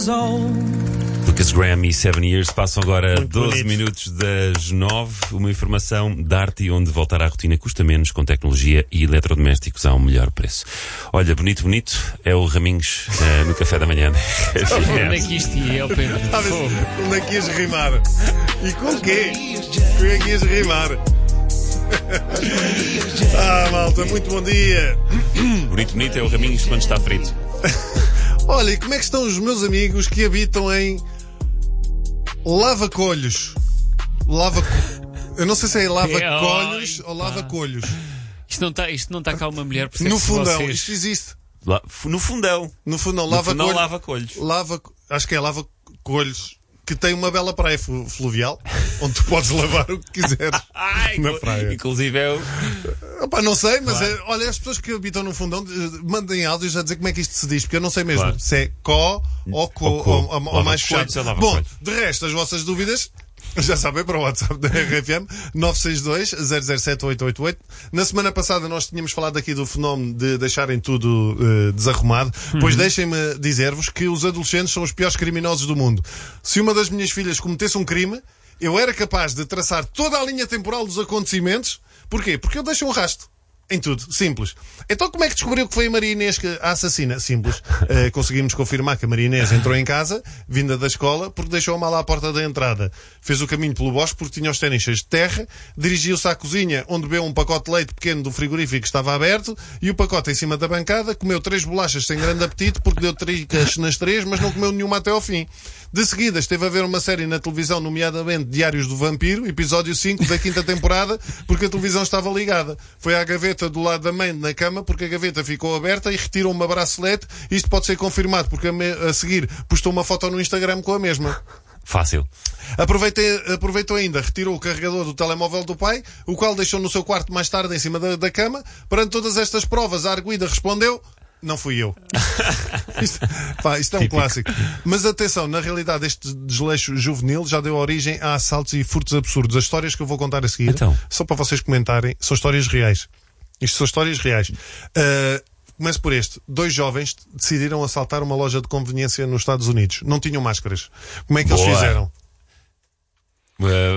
Lucas Graham e 7 Years passam agora Muito 12 bonito. minutos das 9. Uma informação da Arte, onde voltar à rotina custa menos com tecnologia e eletrodomésticos a um melhor preço. Olha, bonito, é o Raminhos no café da manhã. Onde é que isto ia, Pedro? Onde é que ias rimar? E com o quê? Com é que ias rimar? Malta, muito bom dia. Bonito é o Raminhos quando está frito. Olha, e como é que estão os meus amigos que habitam em Lavacolhos? Eu não sei se é Lavacolhos ou Lavacolhos. Isto não está cá uma mulher, percebe? No fundão, vocês... isto existe. No fundão. No fundão, Lava-colhos. Acho que é Lavacolhos, que tem uma bela praia fluvial, onde tu podes lavar o que quiseres na praia. Inclusive é o... Opa, não sei, mas olha, as pessoas que habitam no fundão mandem áudios a dizer como é que isto se diz, porque eu não sei mesmo se é có ou ou mais fechado. Bom, de resto, as vossas dúvidas já sabem, para o WhatsApp da RFM 962-007-888. Na semana passada nós tínhamos falado aqui do fenómeno de deixarem tudo desarrumado. Pois deixem-me dizer-vos que os adolescentes são os piores criminosos do mundo. Se uma das minhas filhas cometesse um crime, eu era capaz de traçar toda a linha temporal dos acontecimentos. Porquê? Porque eu deixo um rastro. Em tudo. Simples. Então como é que descobriu que foi a Maria Inês a assassina? Simples. Conseguimos confirmar que a Maria Inês entrou em casa, vinda da escola, porque deixou a mala à porta da entrada. Fez o caminho pelo bosque porque tinha os ténis cheios de terra, dirigiu-se à cozinha, onde bebeu um pacote de leite pequeno do frigorífico que estava aberto, e o pacote em cima da bancada, comeu 3 bolachas sem grande apetite, porque deu tricas nas 3, mas não comeu nenhuma até ao fim. De seguida, esteve a ver uma série na televisão, nomeadamente Diários do Vampiro, episódio 5 da 5ª temporada, porque a televisão estava ligada. Foi à gaveta do lado da mãe na cama, porque a gaveta ficou aberta, e retirou uma bracelete. Isto pode ser confirmado, porque a seguir postou uma foto no Instagram com a mesma. Fácil. Aproveitou ainda, retirou o carregador do telemóvel do pai, o qual deixou no seu quarto mais tarde em cima da cama. Perante todas estas provas, a arguida respondeu: não fui eu. Isto é um clássico. Mas atenção, na realidade este desleixo juvenil já deu origem a assaltos e furtos absurdos. As histórias que eu vou contar a seguir, então, só para vocês comentarem, são histórias reais. Isto são histórias reais. Começo por este. 2 jovens decidiram assaltar uma loja de conveniência nos Estados Unidos. Não tinham máscaras. Como é que eles fizeram?